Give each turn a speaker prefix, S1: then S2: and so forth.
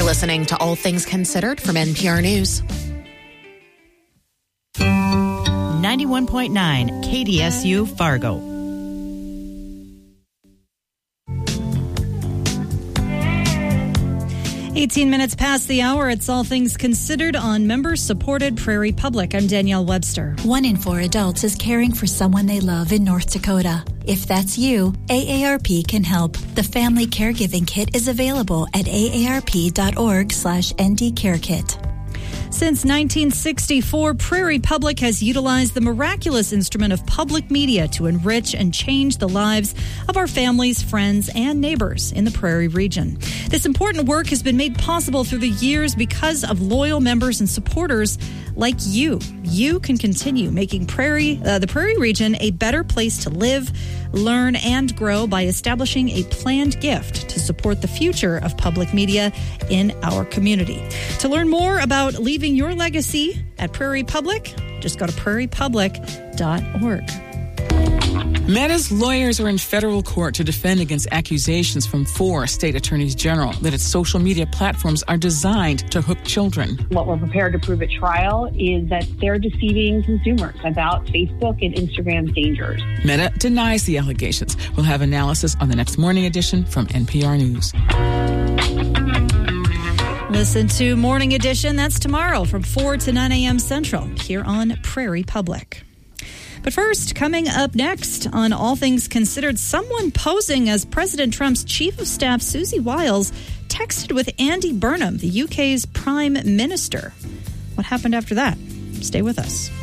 S1: You're listening to All Things Considered from NPR News.
S2: 91.9 KDSU Fargo.
S3: "18 minutes past the hour. It's All Things Considered on member-supported Prairie Public. I'm Danielle Webster.
S4: 1 in 4 adults is caring for someone they love in North Dakota. If that's you, AARP can help. The Family Caregiving Kit is available at aarp.org/ndcarekit.
S3: Since 1964, Prairie Public has utilized the miraculous instrument of public media to enrich and change the lives of our families, friends, and neighbors in the Prairie region. This important work has been made possible through the years because of loyal members and supporters like you. You can continue making the Prairie region a better place to live, learn, and grow by establishing a planned gift to support the future of public media in our community. To learn more about leaving your legacy at Prairie Public, just go to prairiepublic.org.
S5: Meta's lawyers are in federal court to defend against accusations from 4 state attorneys general that its social media platforms are designed to hook children.
S6: What we're prepared to prove at trial is that they're deceiving consumers about Facebook and Instagram's dangers.
S5: Meta denies the allegations. We'll have analysis on the next morning edition from NPR News.
S3: Listen to Morning Edition. That's tomorrow from 4 to 9 a.m. Central here on Prairie Public. But first, coming up next on All Things Considered, someone posing as President Trump's Chief of Staff, Susie Wiles, texted with Andy Burnham, the UK's Prime Minister. What happened after that? Stay with us.